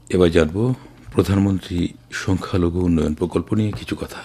এবার জানব প্রধানমন্ত্রী সংখ্যালঘু উন্নয়ন প্রকল্প নিয়ে কিছু কথা।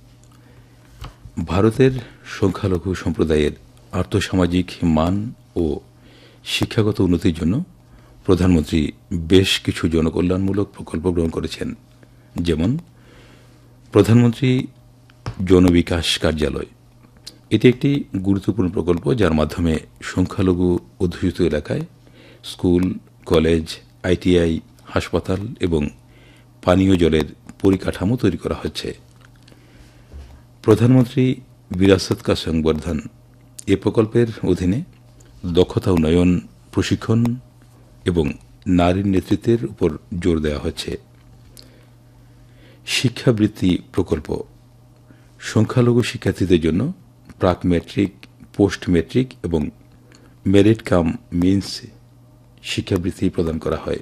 ভারতের সংখ্যালঘু সম্প্রদায়ের আর্থসামাজিক মান ও শিক্ষাগত উন্নতির জন্য প্রধানমন্ত্রী বেশ কিছু জনকল্যাণমূলক প্রকল্প গ্রহণ করেছেন। যেমন প্রধানমন্ত্রী জনবিকাশ কার্যালয়, এটি একটি গুরুত্বপূর্ণ প্রকল্প যার মাধ্যমে সংখ্যালঘু অধ্যুষিত এলাকায় স্কুল, কলেজ, আইটিআই, হাসপাতাল এবং পানীয় জলের পরিকাঠামো তৈরি করা হচ্ছে। প্রধানমন্ত্রী বিরাসত কা সংবর্ধন এ প্রকল্পের অধীনে দক্ষতা উন্নয়ন, প্রশিক্ষণ এবং নারীর নেতৃত্বের উপর জোর দেওয়া হচ্ছে। শিক্ষাবৃত্তি প্রকল্প সংখ্যালঘু শিক্ষার্থীদের জন্য প্রাক ম্যাট্রিক, পোস্ট ম্যাট্রিক এবং মেরিট কাম মিন্স শিক্ষাবৃত্তি প্রদান করা হয়।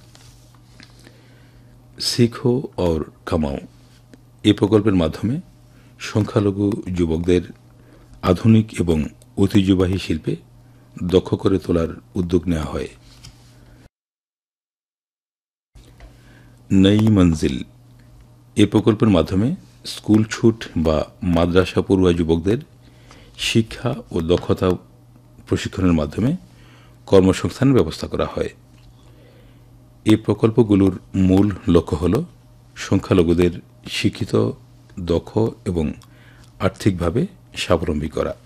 শিখো और কামাও এ প্রকল্পের মাধ্যমে সংখ্যালঘু যুবকদের আধুনিক এবং ঐতিহ্যবাহী শিল্পে দক্ষ করে তোলার উদ্যোগ নেওয়া হয়। নই মঞ্জিল এ প্রকল্পের মাধ্যমে স্কুল ছুট বা মাদ্রাসা পড়ুয়া যুবকদের শিক্ষা ও দক্ষতা প্রশিক্ষণের মাধ্যমে কর্মসংস্থানের ব্যবস্থা করা হয়। এই প্রকল্পগুলোর মূল লক্ষ্য হল সংখ্যালঘুদের শিক্ষিত, দক্ষ এবং আর্থিকভাবে স্বাবলম্বী করা।